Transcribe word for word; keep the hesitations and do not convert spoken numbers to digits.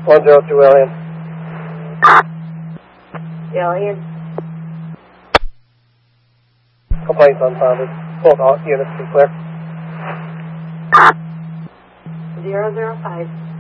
one zero two Alien. Alien. Complaints unfounded. Both all units be clear. Zero zero five.